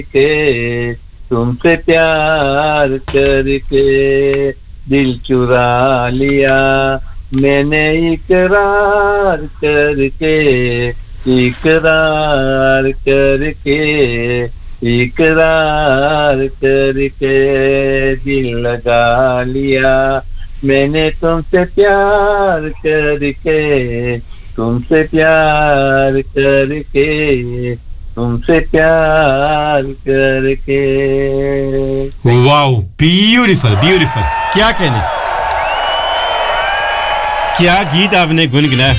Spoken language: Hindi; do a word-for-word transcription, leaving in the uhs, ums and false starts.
के तुमसे प्यार करके दिल चुरा लिया मैंने इकरार करके इकरार करके इकरार करके दिल लगा लिया मैंने तुमसे प्यार करके तुमसे प्यार करके तुमसे प्यार करके वाओ ब्यूटीफुल ब्यूटीफुल क्या कहने क्या गीत आपने गुनगुनाया